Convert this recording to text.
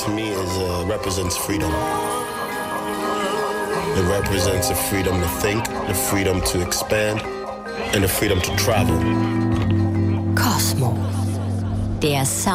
to me represents freedom. It represents the freedom to think, the freedom to expand, and the freedom to travel. Kosmo. Der Sound